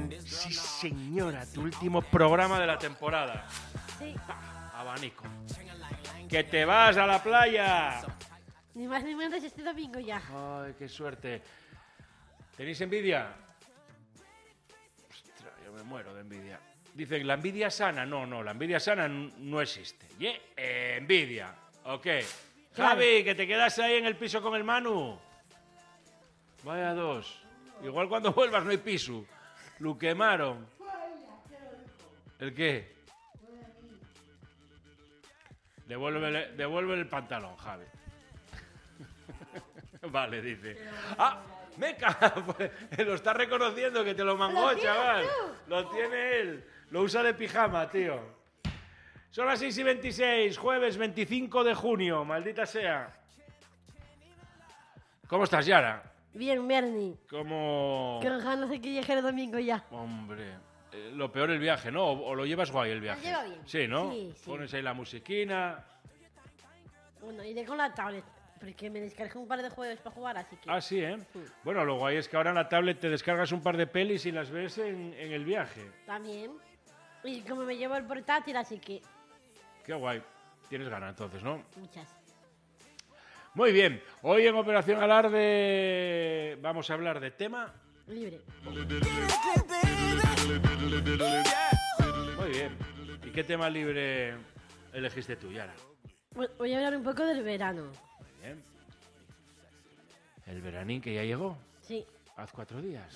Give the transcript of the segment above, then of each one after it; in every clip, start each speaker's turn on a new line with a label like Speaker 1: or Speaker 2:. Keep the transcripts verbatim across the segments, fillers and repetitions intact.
Speaker 1: Sí, señora, tu último programa de la temporada.
Speaker 2: Sí.
Speaker 1: Ah, abanico. ¡Que te vas a la playa!
Speaker 2: Ni más ni menos este domingo ya.
Speaker 1: Ay, qué suerte. ¿Tenéis envidia? Ostras, yo me muero de envidia. Dicen, ¿la envidia sana? No, no, la envidia sana n- no existe. ¿Yeah? Eh, envidia. Ok.
Speaker 2: Claro.
Speaker 1: Javi, que te quedas ahí en el piso con el Manu. Vaya dos. Igual cuando vuelvas no hay piso. Lo quemaron. ¿El qué? Devuélvele, devuélvele el pantalón, Javi. Vale, dice. ¡Ah! ¡Meca! Pues, lo está reconociendo que te lo mangó,
Speaker 2: ¿Lo tienes
Speaker 1: chaval.
Speaker 2: tú?
Speaker 1: Lo tiene él. Lo usa de pijama, tío. Son las seis y veintiséis, jueves veinticinco de junio, maldita sea. ¿Cómo estás, Yara?
Speaker 2: Bien, Bernie.
Speaker 1: ¿Cómo...?
Speaker 2: Que ganas de que llegue el domingo ya.
Speaker 1: Hombre, eh, lo peor el viaje, ¿no? ¿O, o lo llevas guay el viaje?
Speaker 2: llevo bien.
Speaker 1: Sí, ¿no?
Speaker 2: Sí, sí.
Speaker 1: Pones ahí la musiquina.
Speaker 2: Bueno, iré con la tablet, porque me descargué un par de juegos para jugar, así que...
Speaker 1: Ah, sí, ¿eh?
Speaker 2: Sí.
Speaker 1: Bueno, lo guay es que ahora en la tablet te descargas un par de pelis y las ves en, en el viaje.
Speaker 2: También. Y como me llevo el portátil, así que...
Speaker 1: Qué guay. Tienes ganas entonces, ¿no?
Speaker 2: Muchas.
Speaker 1: Muy bien. Hoy en Operación Alarde vamos a hablar de tema...
Speaker 2: Libre.
Speaker 1: Muy bien. ¿Y qué tema libre elegiste tú, Yara?
Speaker 2: Bueno, voy a hablar un poco del verano.
Speaker 1: Muy bien. El veranín que ya llegó.
Speaker 2: Sí.
Speaker 1: Hace cuatro días.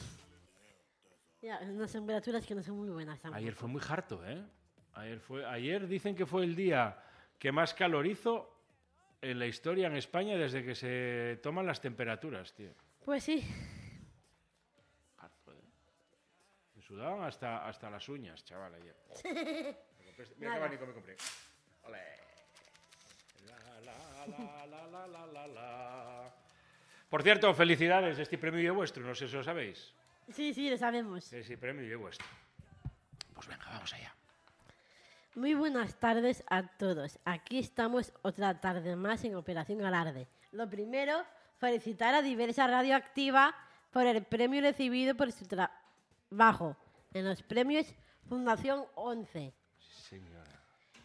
Speaker 2: Ya, unas temperaturas que no son muy buenas tampoco.
Speaker 1: Ayer fue muy harto, ¿eh? Ayer, fue, ayer dicen que fue el día que más calor hizo en la historia en España desde que se toman las temperaturas, tío.
Speaker 2: Pues sí.
Speaker 1: Harto, ¿eh? Me sudaban hasta, hasta las uñas, chaval, ayer. Me compré este- Mira qué
Speaker 2: Nada.
Speaker 1: abanico me compré. Olé. La, la, la, la, la, la, la, la. Por cierto, felicidades, este premio es vuestro, no sé si lo sabéis.
Speaker 2: Sí, sí, lo sabemos.
Speaker 1: Sí, sí, premio es vuestro. Pues venga, vamos allá.
Speaker 2: Muy buenas tardes a todos. Aquí estamos otra tarde más en Operación Alarde. Lo primero, felicitar a Diversa Radioactiva por el premio recibido por su trabajo en los premios Fundación once.
Speaker 1: Señora.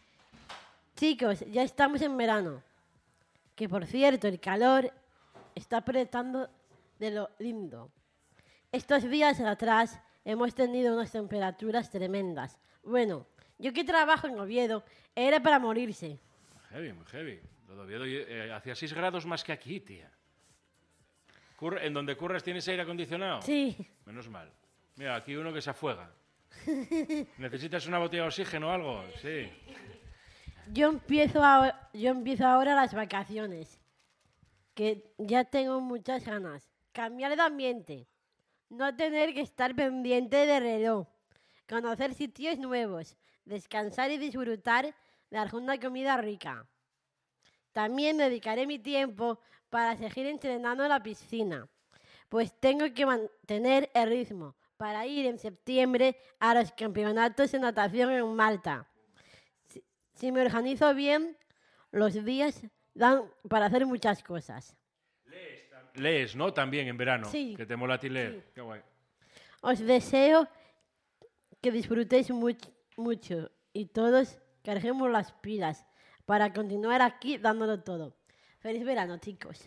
Speaker 2: Chicos, ya estamos en verano. Que por cierto, el calor está apretando de lo lindo. Estos días atrás hemos tenido unas temperaturas tremendas. Bueno, yo que trabajo en Oviedo, era para morirse.
Speaker 1: Heavy, muy heavy. Lo de Oviedo eh, hacía seis grados más que aquí, tía. Curr- ¿En donde curras tienes aire acondicionado?
Speaker 2: Sí,
Speaker 1: Menos mal. Mira, aquí uno que se afuega. ¿Necesitas una botella de oxígeno o algo? Sí.
Speaker 2: yo empiezo, a- yo empiezo ahora las vacaciones. Que ya tengo muchas ganas. Cambiar de ambiente. No tener que estar pendiente de reloj. Conocer sitios nuevos. Descansar y disfrutar de alguna comida rica. También dedicaré mi tiempo para seguir entrenando en la piscina, pues tengo que mantener el ritmo para ir en septiembre a los campeonatos de natación en Malta. Si, si me organizo bien, los días dan para hacer muchas cosas.
Speaker 1: Lees, ¿no? También en verano.
Speaker 2: Sí.
Speaker 1: Que te mola a ti leer.
Speaker 2: Sí.
Speaker 1: Qué guay.
Speaker 2: Os deseo que disfrutéis much- mucho y todos carguemos las pilas para continuar aquí dándolo todo. Feliz verano, chicos.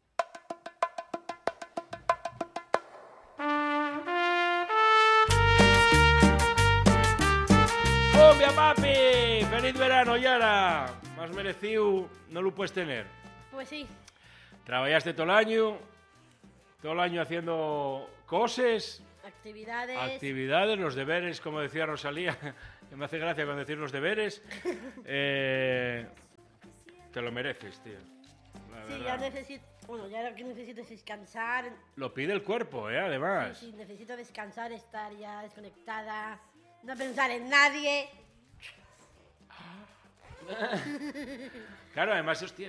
Speaker 1: ¡Cumbia, papi! ¡Feliz verano, Yara! Más merecido no lo puedes tener.
Speaker 2: Pues sí.
Speaker 1: Trabajaste todo el año, todo el año haciendo cosas,
Speaker 2: Actividades.
Speaker 1: actividades, los deberes, como decía Rosalía, que me hace gracia con decir los deberes. Eh, te lo mereces, tío. La
Speaker 2: Sí, ya
Speaker 1: verdad.
Speaker 2: necesito. Bueno, ya lo que necesito es descansar.
Speaker 1: Lo pide el cuerpo, ¿eh? Además.
Speaker 2: Sí, sí, necesito descansar, estar ya desconectada, no pensar en nadie.
Speaker 1: Claro, además, hostia,